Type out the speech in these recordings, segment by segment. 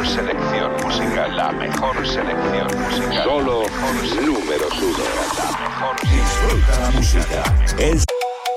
mejor selección musical. La mejor selección musical. Solo números 1. La mejor. Disfruta la música.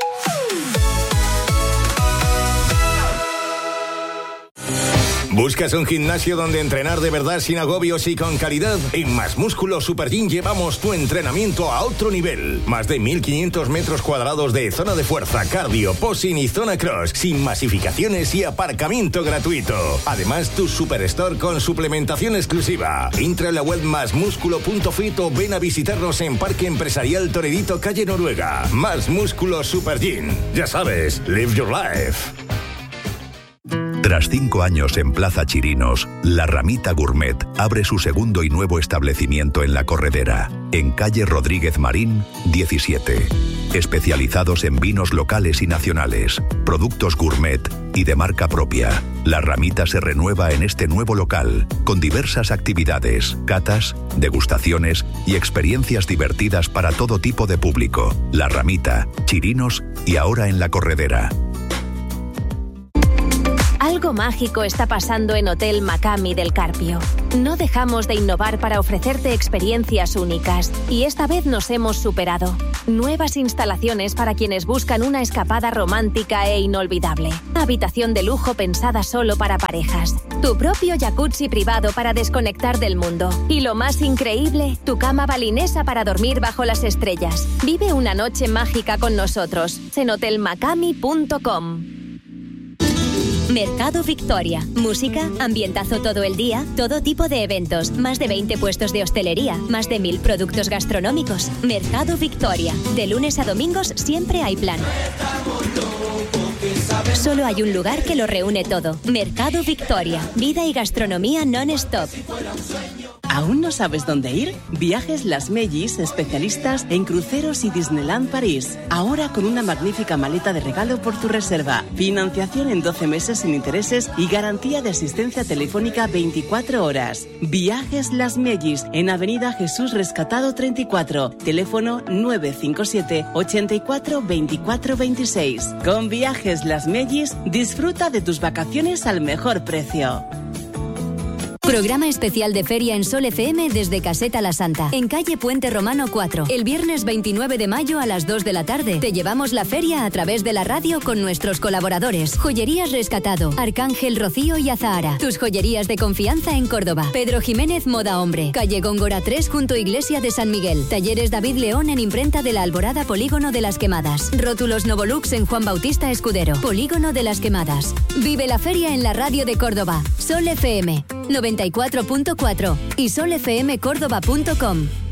¿Buscas un gimnasio donde entrenar de verdad sin agobios y con calidad? En Más Músculo Super Gym llevamos tu entrenamiento a otro nivel. Más de 1.500 metros cuadrados de zona de fuerza, cardio, posing y zona cross, sin masificaciones y aparcamiento gratuito. Además, tu superstore con suplementación exclusiva. Entra en la web masmusculo.fit o ven a visitarnos en Parque Empresarial Toredito, calle Noruega. Más Músculo Super Gym. Ya sabes, live your life. Tras 5 años en Plaza Chirinos, La Ramita Gourmet abre su segundo y nuevo establecimiento en La Corredera, en calle Rodríguez Marín, 17. Especializados en vinos locales y nacionales, productos gourmet y de marca propia. La Ramita se renueva en este nuevo local, con diversas actividades, catas, degustaciones y experiencias divertidas para todo tipo de público. La Ramita, Chirinos y ahora en La Corredera. Algo mágico está pasando en Hotel Macami del Carpio. No dejamos de innovar para ofrecerte experiencias únicas y esta vez nos hemos superado. Nuevas instalaciones para quienes buscan una escapada romántica e inolvidable. Habitación de lujo pensada solo para parejas. Tu propio jacuzzi privado para desconectar del mundo. Y lo más increíble, tu cama balinesa para dormir bajo las estrellas. Vive una noche mágica con nosotros en hotelmacami.com. Mercado Victoria. Música, ambientazo todo el día, todo tipo de eventos, más de 20 puestos de hostelería, más de 1.000 productos gastronómicos. Mercado Victoria. De lunes a domingos siempre hay plan. Solo hay un lugar que lo reúne todo. Mercado Victoria. Vida y gastronomía non-stop. ¿Aún no sabes dónde ir? Viajes Las Mellis, especialistas en cruceros y Disneyland París. Ahora con una magnífica maleta de regalo por tu reserva. Financiación en 12 meses sin intereses y garantía de asistencia telefónica 24 horas. Viajes Las Mellis, en Avenida Jesús Rescatado 34. Teléfono 957 84 24 26. Con Viajes Las Mellis, disfruta de tus vacaciones al mejor precio. Programa especial de feria en Sol FM desde Caseta La Santa, en calle Puente Romano 4. El viernes 29 de mayo a las 2 de la tarde. Te llevamos la feria a través de la radio con nuestros colaboradores. Joyerías Rescatado, Arcángel, Rocío y Azahara. Tus joyerías de confianza en Córdoba. Pedro Jiménez Moda Hombre. Calle Góngora 3 junto a Iglesia de San Miguel. Talleres David León en Imprenta de la Alborada, Polígono de las Quemadas. Rótulos Novolux en Juan Bautista Escudero, Polígono de las Quemadas. Vive la feria en la radio de Córdoba. Sol FM 94.4 y solfmcórdoba.com.